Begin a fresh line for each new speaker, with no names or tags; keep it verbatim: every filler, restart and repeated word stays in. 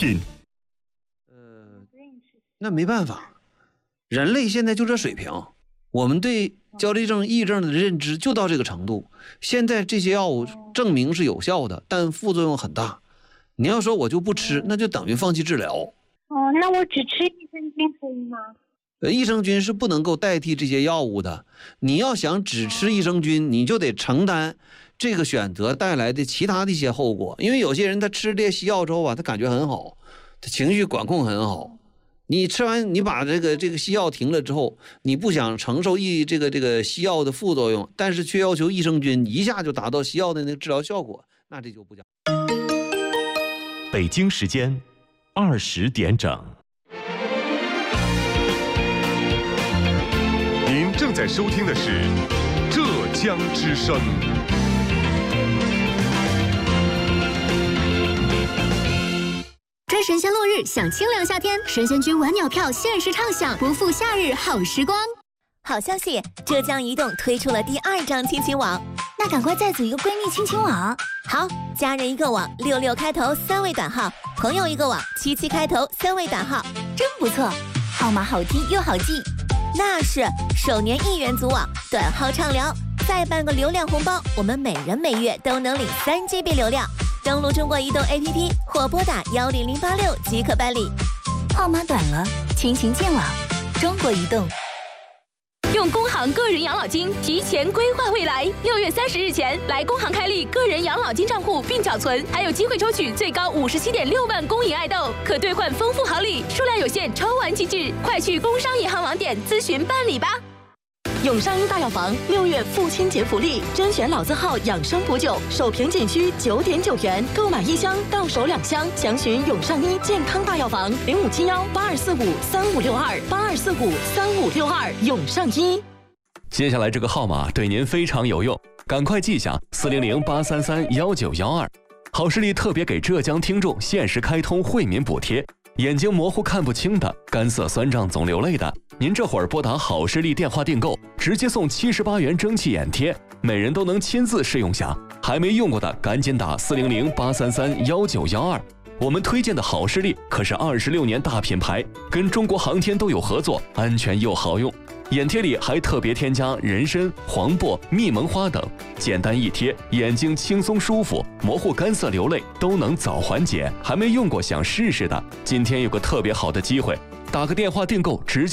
品。
呃，那没办法，人类现在就这水平，我们对焦虑症、抑郁症的认知就到这个程度。现在这些药物证明是有效的，但副作用很大。你要说我就不吃，那就等于放弃治疗。
哦，那我只吃益生菌可以吗？
呃，益生菌是不能够代替这些药物的。你要想只吃益生菌，你就得承担这个选择带来的其他的一些后果。因为有些人他吃这西药之后啊，他感觉很好，他情绪管控很好。你吃完，你把这个这个西药停了之后，你不想承受益这个这个西药的副作用，但是却要求益生菌一下就达到西药的那个治疗效果，那这就不讲。
北京时间二十点整。您正在收听的是浙江之声。
追神仙落日，享清凉夏天，神仙君晚鸟票限时畅享，不负夏日好时光。
好消息，浙江移动推出了第二张亲情网，
那赶快再组一个闺蜜亲情网。
好，家人一个网，六六开头三位短号；朋友一个网，七七开头三位短号，
真不错，号码好听又好记。
那是首年一元组网，短号畅聊，再办个流量红包，我们每人每月都能领三 G B 流量。登录中国移动 A P P 或拨打幺零零八六即可办理。
号码短了，亲情健网，中国移动。
用工行个人养老金提前规划未来，六月三十日前来工行开立个人养老金账户并缴存，还有机会抽取最高五十七点六万公银爱豆，可兑换丰富好礼，数量有限，抽完即至，快去工商银行网点咨询办理吧。
永上医大药房六月父亲节福利，甄选老字号养生补酒，首瓶仅需九点九元，购买一箱到手两箱。详询永上医健康大药房零五七幺八二四五三五六二八二四五三五六二永上医。
接下来这个号码对您非常有用，赶快记下四零零八三三幺九幺二。好视力特别给浙江听众限时开通惠民补贴。眼睛模糊看不清的，干涩酸胀总流泪的，您这会儿拨打好视力电话订购，直接送七十八元蒸汽眼贴，每人都能亲自试用下。还没用过的赶紧打四零零八三三幺九幺二。我们推荐的好视力可是二十六年大品牌，跟中国航天都有合作，安全又好用。眼贴里还特别添加人参、黄柏、蜜蒙花等，简单一贴，眼睛轻松舒服，模糊干涩流泪都能早缓解。还没用过想试试的，今天有个特别好的机会，打个电话订购，直接